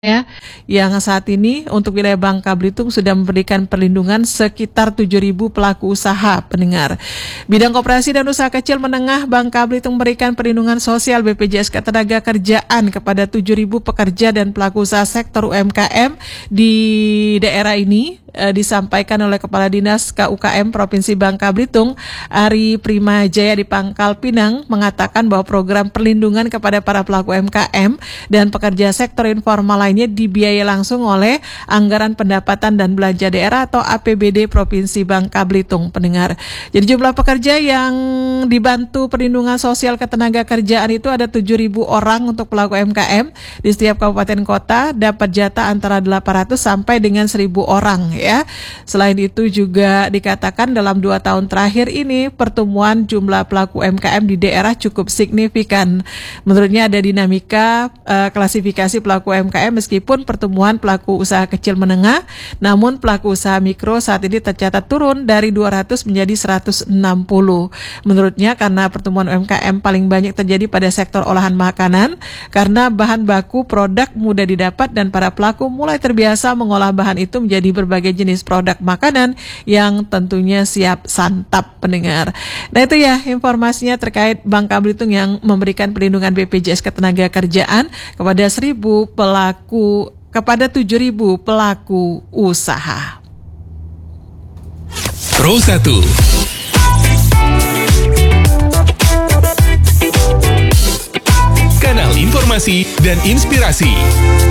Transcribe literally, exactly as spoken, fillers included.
ya, yang saat ini untuk wilayah Bangka Belitung sudah memberikan perlindungan sekitar tujuh ribu pelaku usaha pendengar. Bidang Koperasi dan Usaha Kecil Menengah Bangka Belitung memberikan perlindungan sosial B P J S Ketenagakerjaan kepada tujuh ribu pekerja dan pelaku usaha sektor U M K M di daerah ini, eh, disampaikan oleh Kepala Dinas K U K M Provinsi Bangka Belitung, Ari Primajaya di Pangkal Pinang, mengatakan bahwa program perlindungan kepada para pelaku U M K M dan pekerja sektor informal lainnya dibiayai langsung oleh Anggaran Pendapatan dan Belanja Daerah atau A P B D Provinsi Bangka Belitung, pendengar. Jadi jumlah pekerja yang dibantu perlindungan sosial ketenagakerjaan itu ada tujuh ribu orang untuk pelaku U M K M di setiap kabupaten kota, dapat jatah antara delapan ratus sampai dengan seribu orang ya. Selain itu juga dikatakan dalam dua tahun terakhir ini pertumbuhan jumlah pelaku U M K M di daerah cukup signifikan. Menurutnya ada dinamika uh, klasifikasi pelaku U M K M meskipun pertumbuhan pelaku usaha kecil menengah, namun pelaku usaha mikro saat ini tercatat turun dari dua ratus menjadi seratus enam puluh. Menurutnya karena pertumbuhan U M K M paling banyak terjadi pada sektor olahan makanan karena bahan baku produk mudah didapat dan para pelaku mulai terbiasa mengolah bahan itu menjadi berbagai jenis produk makanan yang tentunya siap santap, pendengar. Nah itu ya informasinya terkait Bangka Belitung yang memberikan perlindungan B P J S Ketenagakerjaan kepada seribu pelaku kepada tujuh ribu pelaku usaha. Pro satu Kanal Informasi dan Inspirasi.